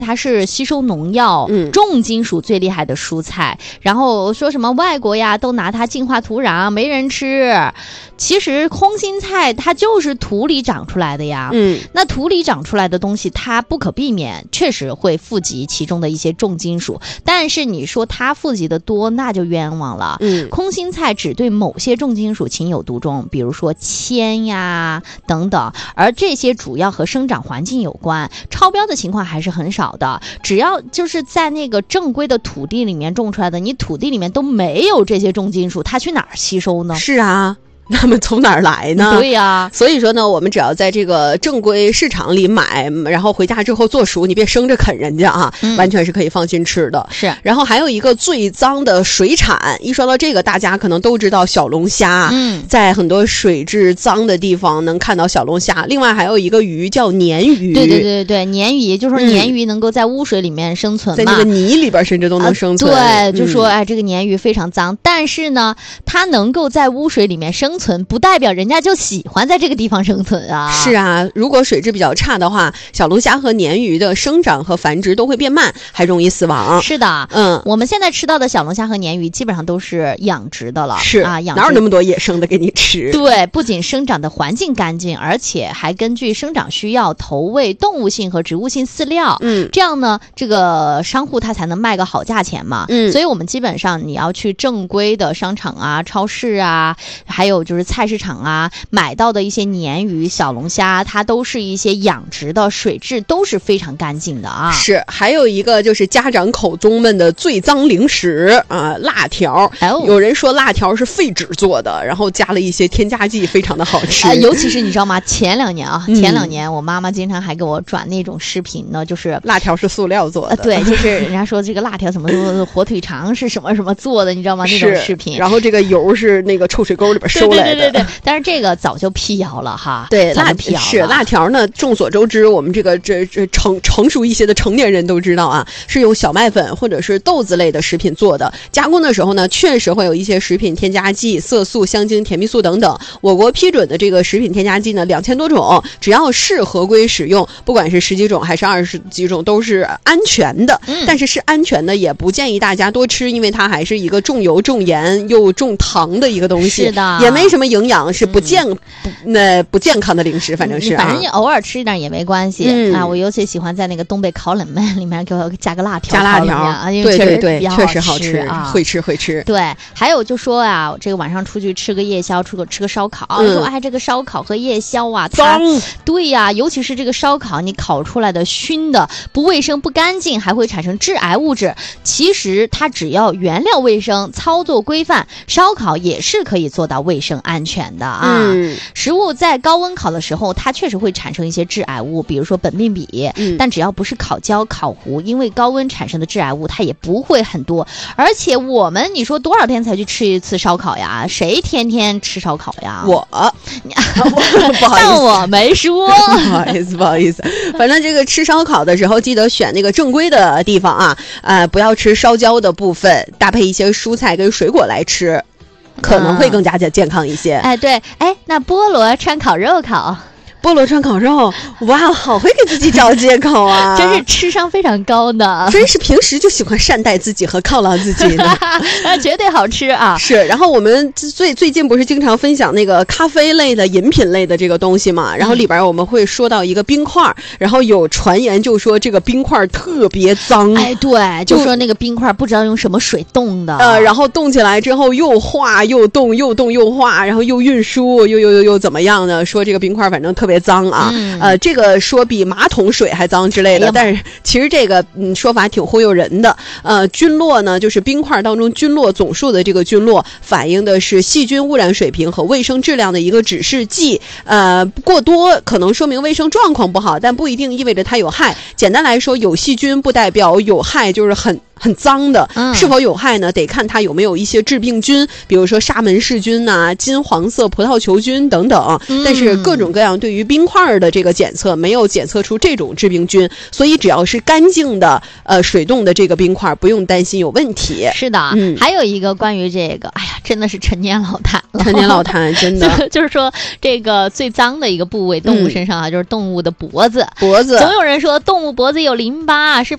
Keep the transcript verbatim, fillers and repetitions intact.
它是吸收农药、嗯、重金属最厉害的蔬菜，然后说什么外国呀都拿它净化土壤，没人吃。其实空心菜它就是土里长出来的呀，嗯，那土里长出来的东西，它不可避免，确实会富集其中的一些重金属。但是你说它富集的多，那就冤枉了。嗯，空心菜只对某些重金属情有独钟，比如说铅呀等等，而这些主要和生长环境有关，超标的情况还是很少的。只要就是在那个正规的土地里面种出来的，你土地里面都没有这些重金属，它去哪儿吸收呢？ 是啊。那么从哪儿来呢？ 对呀、啊， 所以说呢，我们只要在这个正规市场里买，然后回家之后做熟，你别生着啃人家啊、嗯，完全是可以放心吃的。 是。 然后还有一个最脏的水产，一说到这个，大家可能都知道小龙虾。嗯，在很多水质脏的地方能看到小龙虾。另外还有一个鱼叫鲶鱼。 对对对对，鲶鱼，也就是说鲶鱼能够在污水里面生存嘛， 在那个泥里边甚至都能生存。 啊、对，就说哎，这个鲶鱼非常脏，但是呢，它能够在污水里面生存。不代表人家就喜欢在这个地方生存啊。 是啊，如果水质比较差的话，小龙虾和鲶鱼的生长和繁殖都会变慢，还容易死亡。 是的，嗯，我们现在吃到的小龙虾和鲶鱼基本上都是养殖的了。 是啊，养殖哪有那么多野生的给你吃？ 对，不仅生长的环境干净，而且还根据生长需要投喂动物性和植物性饲料。嗯，这样呢，这个商户他才能卖个好价钱嘛。嗯，所以我们基本上你要去正规的商场啊、超市啊，还有就是菜市场啊，买到的一些鲶鱼、小龙虾，它都是一些养殖的，水质都是非常干净的啊。 是，还有一个就是家长口中们的最脏零食啊，辣条。哦、有人说辣条是废纸做的，然后加了一些添加剂，非常的好吃。 呃、尤其是你知道吗？前两年啊，前两年我妈妈经常还给我转那种视频呢，就是辣条是塑料做的。 呃、对，就是人家说这个辣条怎么火腿肠是什么什么做的，你知道吗？那种视频。 然后这个油是那个臭水沟里边收来的。 对对对对对。但是这个早就辟谣了哈。 对，辣条是辣条呢。众所周知，我们这个这这成成熟一些的成年人都知道啊，是用小麦粉或者是豆子类的食品做的。加工的时候呢，确实会有一些食品添加剂、色素、香精、甜蜜素等等。我国批准的这个食品添加剂呢，两千多种，只要是合规使用，不管是十几种还是二十几种，都是安全的。嗯、但是是安全的，也不建议大家多吃，因为它还是一个重油、重盐又重糖的一个东西， 是的， 也没什么营养，是不健、嗯、不那不健康的零食，反正是、啊。 反正你偶尔吃一点也没关系、嗯、啊！我尤其喜欢在那个东北烤冷面里面给我加个辣条， 加辣条啊， 对对对，确实好吃啊，会吃会吃。 对，还有就说啊，这个晚上出去吃个夜宵，出个吃个烧烤，嗯、说哎，这个烧烤和夜宵啊，它对呀、啊，尤其是这个烧烤，你烤出来的熏的不卫生不干净，还会产生致癌物质。其实它只要原料卫生、操作规范，烧烤也是可以做到卫生安全的啊。嗯、食物在高温烤的时候，它确实会产生一些致癌物，比如说苯并芘、嗯，但只要不是烤焦、烤糊，因为高温产生的致癌物它也不会很多。而且我们你说多少天才去吃一次烧烤呀？谁天天吃烧烤呀？ 我，不好意思， 但我没说， 不好意思，不好意思。反正这个吃烧烤的时候，记得选那个正规的地方啊，呃，不要吃烧焦的部分，搭配一些蔬菜跟水果来吃，可能会更加健康一些。 嗯、哎，对，哎，那菠萝穿烤肉烤。 菠萝穿烤肉，哇，好会给自己找借口啊！ 真是智商非常高呢， 真是平时就喜欢善待自己和犒劳自己呢， 绝对好吃啊！ 是，然后我们最最近不是经常分享那个咖啡类的饮品类的这个东西嘛，然后里边我们会说到一个冰块，然后有传言就说这个冰块特别脏， 哎，对，就说那个冰块不知道用什么水冻的， 呃，然后冻起来之后又化又冻，又冻又化，然后又运输又又又又怎么样呢？说这个冰块反正特别。脏啊、嗯，呃，这个说比马桶水还脏之类的，哎、但是其实这个嗯说法挺忽悠人的。呃，菌落呢，就是冰块当中菌落总数的这个菌落，反映的是细菌污染水平和卫生质量的一个指示剂。呃，过多可能说明卫生状况不好，但不一定意味着它有害。简单来说，有细菌不代表有害，就是很。很脏的，是否有害呢？得看它有没有一些致病菌，比如说沙门氏菌呐、啊、金黄色葡萄球菌等等。但是各种各样对于冰块的这个检测没有检测出这种致病菌，所以只要是干净的呃水冻的这个冰块，不用担心有问题。 是的，嗯，还有一个关于这个，哎呀，真的是陈年老坛了， 陈年老坛，真的就是说这个最脏的一个部位，动物身上啊，嗯、就是动物的脖子。 脖子， 总有人说动物脖子有淋巴是